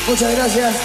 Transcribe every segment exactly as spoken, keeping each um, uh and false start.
Muchas gracias.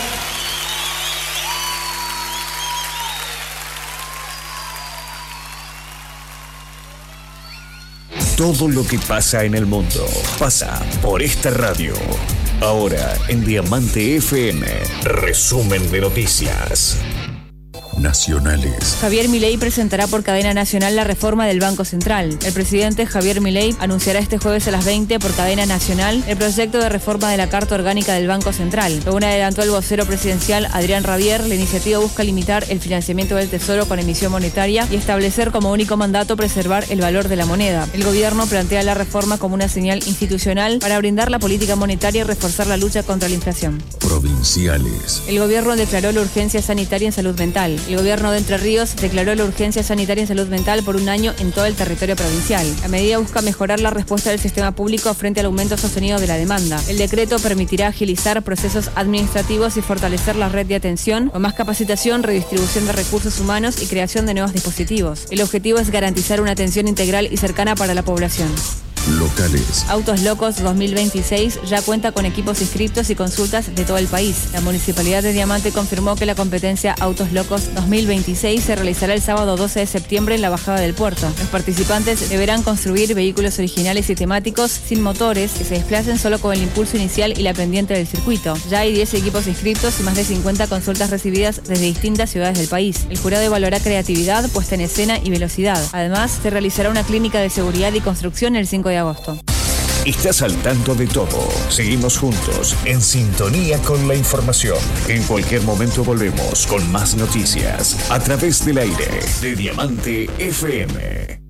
Todo lo que pasa en el mundo pasa por esta radio. Ahora en Diamante F M, resumen de noticias nacionales. Javier Milei presentará por cadena nacional la reforma del Banco Central. El presidente Javier Milei anunciará este jueves a las veinte por cadena nacional el proyecto de reforma de la Carta Orgánica del Banco Central. Según adelantó el vocero presidencial Adrián Rabier, la iniciativa busca limitar el financiamiento del Tesoro con emisión monetaria y establecer como único mandato preservar el valor de la moneda. El gobierno plantea la reforma como una señal institucional para brindar la política monetaria y reforzar la lucha contra la inflación. Provinciales. El gobierno declaró la urgencia sanitaria en salud mental. El gobierno de Entre Ríos declaró la urgencia sanitaria en salud mental por un año en todo el territorio provincial. La medida busca mejorar la respuesta del sistema público frente al aumento sostenido de la demanda. El decreto permitirá agilizar procesos administrativos y fortalecer la red de atención, con más capacitación, redistribución de recursos humanos y creación de nuevos dispositivos. El objetivo es garantizar una atención integral y cercana para la población. Locales. Autos Locos dos mil veintiséis ya cuenta con equipos inscriptos y consultas de todo el país. La Municipalidad de Diamante confirmó que la competencia Autos Locos dos mil veintiséis se realizará el sábado doce de septiembre en la bajada del puerto. Los participantes deberán construir vehículos originales y temáticos sin motores que se desplacen solo con el impulso inicial y la pendiente del circuito. Ya hay diez equipos inscriptos y más de cincuenta consultas recibidas desde distintas ciudades del país. El jurado evaluará creatividad, puesta en escena y velocidad. Además, se realizará una clínica de seguridad y construcción el cinco de agosto. Estás al tanto de todo. Seguimos juntos, en sintonía con la información. En cualquier momento volvemos con más noticias a través del aire de Diamante F M.